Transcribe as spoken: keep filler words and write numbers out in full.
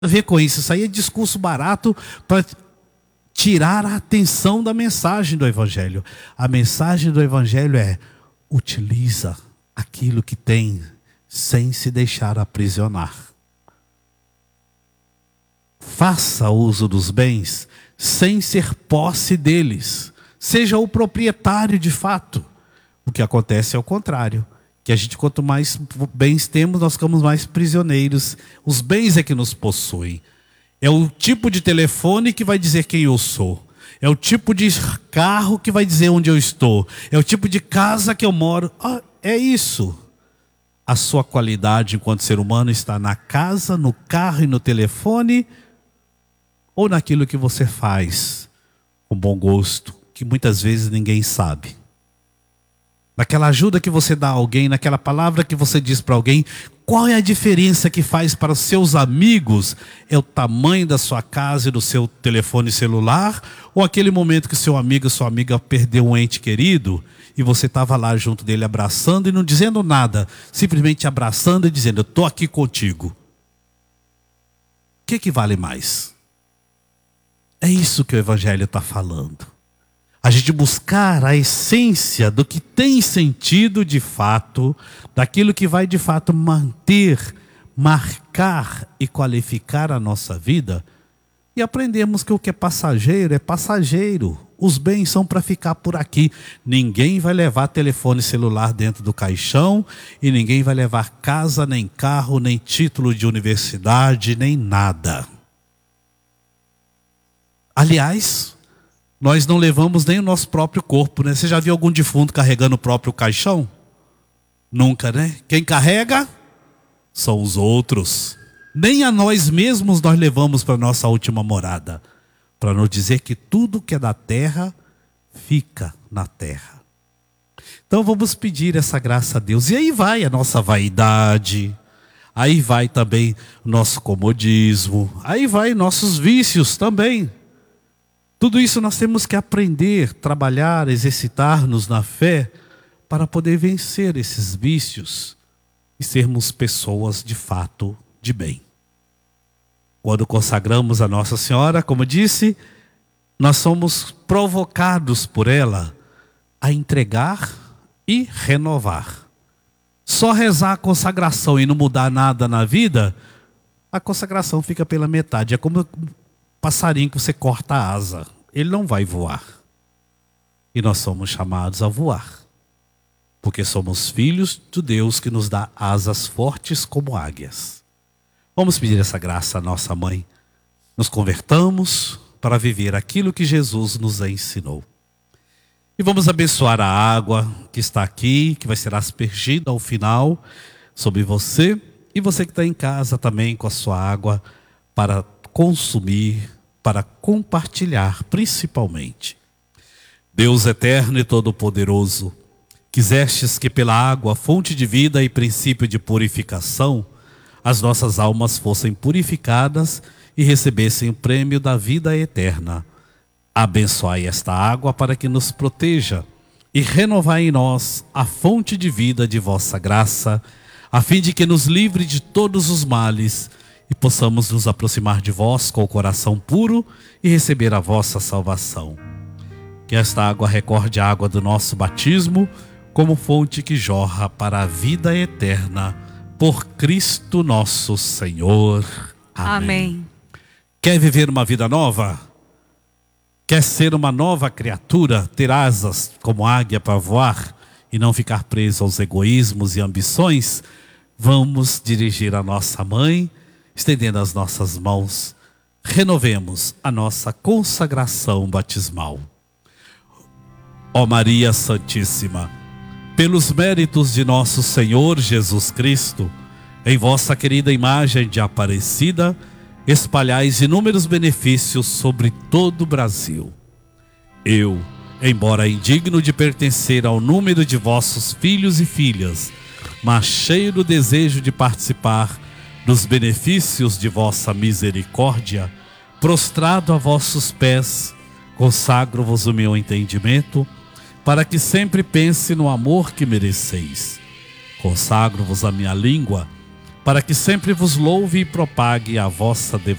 A ver com isso, isso aí é discurso barato para tirar a atenção da mensagem do Evangelho. A mensagem do Evangelho é: utiliza aquilo que tem sem se deixar aprisionar. Faça uso dos bens sem ser posse deles. Seja o proprietário de fato. O que acontece é o contrário. Que a gente, quanto mais bens temos, nós ficamos mais prisioneiros. Os bens é que nos possuem. É o tipo de telefone que vai dizer quem eu sou. É o tipo de carro que vai dizer onde eu estou. É o tipo de casa que eu moro. Ah, é isso. A sua qualidade enquanto ser humano está na casa, no carro e no telefone, ou naquilo que você faz com bom gosto, que muitas vezes ninguém sabe. Naquela ajuda que você dá a alguém, naquela palavra que você diz para alguém. Qual é a diferença que faz para os seus amigos? É o tamanho da sua casa e do seu telefone celular? Ou aquele momento que seu amigo, sua amiga perdeu um ente querido e você estava lá junto dele abraçando e não dizendo nada, simplesmente abraçando e dizendo: eu estou aqui contigo. O que que vale mais? É isso que o Evangelho está falando. A gente buscar a essência do que tem sentido de fato, daquilo que vai de fato manter, marcar e qualificar a nossa vida. E aprendemos que o que é passageiro é passageiro. Os bens são para ficar por aqui. Ninguém vai levar telefone celular dentro do caixão e ninguém vai levar casa, nem carro, nem título de universidade, nem nada. Aliás, nós não levamos nem o nosso próprio corpo, né? Você já viu algum defunto carregando o próprio caixão? Nunca, né? Quem carrega são os outros. Nem a nós mesmos nós levamos para a nossa última morada. Para nos dizer que tudo que é da terra, fica na terra. Então vamos pedir essa graça a Deus. E aí vai a nossa vaidade. Aí vai também o nosso comodismo. Aí vai nossos vícios também. Tudo isso nós temos que aprender, trabalhar, exercitar-nos na fé para poder vencer esses vícios e sermos pessoas de fato de bem. Quando consagramos a Nossa Senhora, como disse, nós somos provocados por ela a entregar e renovar. Só rezar a consagração e não mudar nada na vida, a consagração fica pela metade. É como passarinho que você corta a asa, ele não vai voar. E nós somos chamados a voar, porque somos filhos de Deus que nos dá asas fortes como águias. Vamos pedir essa graça à nossa mãe. Nos convertamos para viver aquilo que Jesus nos ensinou. E vamos abençoar a água que está aqui, que vai ser aspergida ao final sobre você. E você que está em casa também com a sua água para consumir, para compartilhar principalmente. Deus eterno e todo-poderoso, quisestes que pela água, fonte de vida e princípio de purificação, as nossas almas fossem purificadas e recebessem o prêmio da vida eterna. Abençoai esta água para que nos proteja e renovai em nós a fonte de vida de vossa graça, a fim de que nos livre de todos os males e possamos nos aproximar de vós com o coração puro e receber a vossa salvação. Que esta água recorde a água do nosso batismo como fonte que jorra para a vida eterna, por Cristo nosso Senhor. Amém. Amém. Quer viver uma vida nova? Quer ser uma nova criatura, ter asas como águia para voar e não ficar preso aos egoísmos e ambições? Vamos dirigir a nossa mãe, estendendo as nossas mãos. Renovemos a nossa consagração batismal. Ó Maria Santíssima, pelos méritos de nosso Senhor Jesus Cristo, em vossa querida imagem de Aparecida, espalhais inúmeros benefícios sobre todo o Brasil. Eu, embora indigno de pertencer ao número de vossos filhos e filhas, mas cheio do desejo de participar dos benefícios de vossa misericórdia, prostrado a vossos pés, consagro-vos o meu entendimento, para que sempre pense no amor que mereceis. Consagro-vos a minha língua, para que sempre vos louve e propague a vossa